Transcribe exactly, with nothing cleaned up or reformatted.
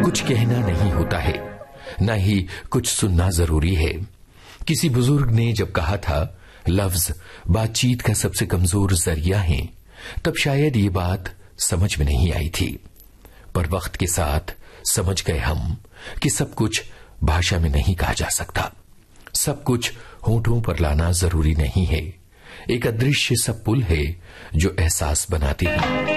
कुछ कहना नहीं होता है, न ही कुछ सुनना जरूरी है। किसी बुजुर्ग ने जब कहा था लफ्ज बातचीत का सबसे कमजोर जरिया है, तब शायद ये बात समझ में नहीं आई थी, पर वक्त के साथ समझ गए हम कि सब कुछ भाषा में नहीं कहा जा सकता, सब कुछ होठों पर लाना जरूरी नहीं है। एक अदृश्य सा पुल है जो एहसास बनाती है।